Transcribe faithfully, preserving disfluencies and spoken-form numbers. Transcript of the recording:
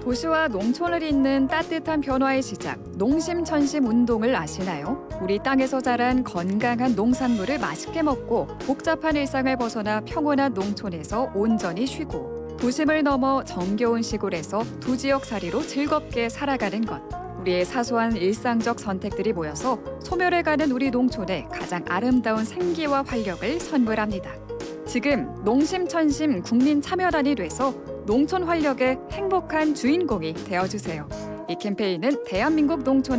도시와 농촌을 잇는 따뜻한 변화의 시작, 농심천심 운동을 아시나요? 우리 땅에서 자란 건강한 농산물을 맛있게 먹고 복잡한 일상을 벗어나 평온한 농촌에서 온전히 쉬고 도심을 넘어 정겨운 시골에서 두 지역살이로 즐겁게 살아가는 것. 우리의 사소한 일상적 선택들이 모여서 소멸해가는 우리 농촌의 가장 아름다운 생기와 활력을 선물합니다. 지금 농심천심 국민참여단이 돼서 농촌 활력의 행복한 주인공이 되어주세요. 이 캠페인은 대한민국 농촌